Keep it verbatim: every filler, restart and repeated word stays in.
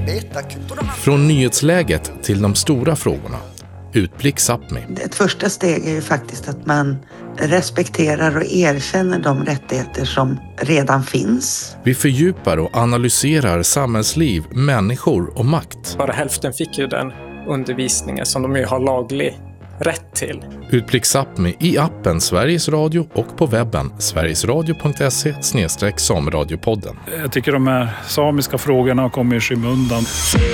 Från nyhetsläget till de stora frågorna. Utblick Sápmi. Ett första steg är ju faktiskt att man respekterar och erkänner de rättigheter som redan finns. Vi fördjupar och analyserar samhällsliv, människor och makt. Bara hälften fick ju den undervisningen som de ju har laglig rätt till. Utblick Sápmi i appen Sveriges Radio och på webben sverigesradio punkt se slash sameradiopodden. Jag tycker de här samiska frågorna har kommit i skymundan.